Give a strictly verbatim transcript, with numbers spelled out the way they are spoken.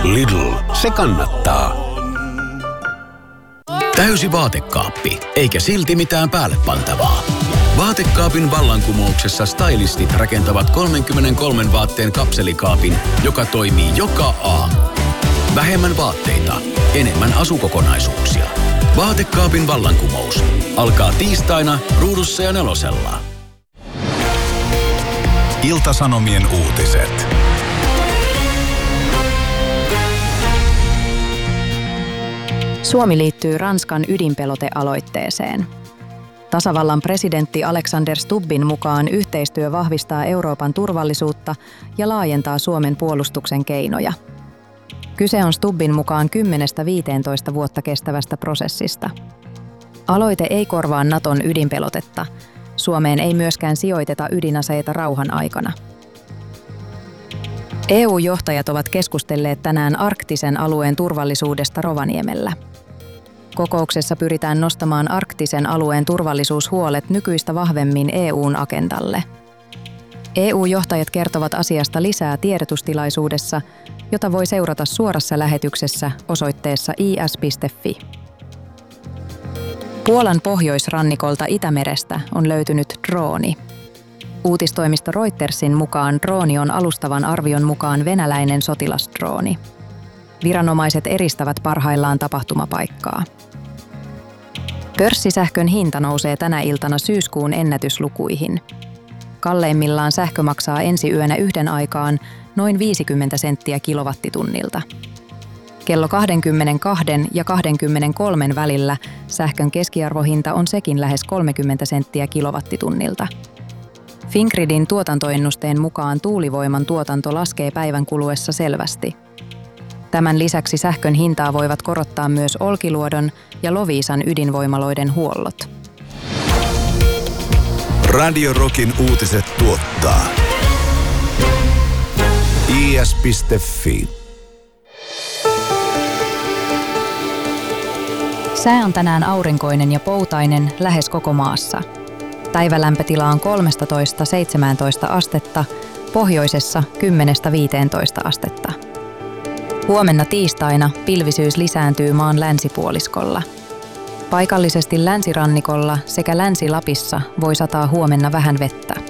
Lidl, se kannattaa. Täysi vaatekaappi, eikä silti mitään päälle pantavaa. Vaatekaapin vallankumouksessa stylistit rakentavat kolmekymmentäkolme vaatteen kapselikaapin, joka toimii joka aamu. Vähemmän vaatteita, enemmän asukokonaisuuksia. Vaatekaapin vallankumous alkaa tiistaina Ruudussa ja Nelosella. Ilta-Sanomien uutiset. Suomi liittyy Ranskan ydinpelotealoitteeseen. Tasavallan presidentti Alexander Stubbin mukaan yhteistyö vahvistaa Euroopan turvallisuutta ja laajentaa Suomen puolustuksen keinoja. Kyse on Stubbin mukaan kymmenestä viiteentoista vuotta kestävästä prosessista. Aloite ei korvaa Naton ydinpelotetta. Suomeen ei myöskään sijoiteta ydinaseita rauhan aikana. E U-johtajat ovat keskustelleet tänään arktisen alueen turvallisuudesta Rovaniemellä. Kokouksessa pyritään nostamaan arktisen alueen turvallisuushuolet nykyistä vahvemmin E U:n agendalle. E U-johtajat kertovat asiasta lisää tiedotustilaisuudessa, jota voi seurata suorassa lähetyksessä osoitteessa i s piste f i. Puolan pohjoisrannikolta Itämerestä on löytynyt drooni. Uutistoimisto Reutersin mukaan drooni on alustavan arvion mukaan venäläinen sotilasdrooni. Viranomaiset eristävät parhaillaan tapahtumapaikkaa. Pörssisähkön hinta nousee tänä iltana syyskuun ennätyslukuihin. Kalleimmillaan sähkö maksaa ensi yönä yhden aikaan noin viisikymmentä senttiä kilowattitunnilta. Kello kaksikymmentäkaksi ja kaksikymmentäkolme välillä sähkön keskiarvohinta on sekin lähes kolmekymmentä senttiä kilowattitunnilta. Fingridin tuotantoennusteen mukaan tuulivoiman tuotanto laskee päivän kuluessa selvästi. Tämän lisäksi sähkön hintaa voivat korottaa myös Olkiluodon ja Loviisan ydinvoimaloiden huollot. Radio Rockin uutiset tuottaa i s piste f i. Sää on tänään aurinkoinen ja poutainen lähes koko maassa. Päivälämpötila on kolmetoista seitsemäntoista astetta, pohjoisessa kymmenestä viiteentoista astetta. Huomenna tiistaina pilvisyys lisääntyy maan länsipuoliskolla. Paikallisesti länsirannikolla sekä Länsi-Lapissa voi sataa huomenna vähän vettä.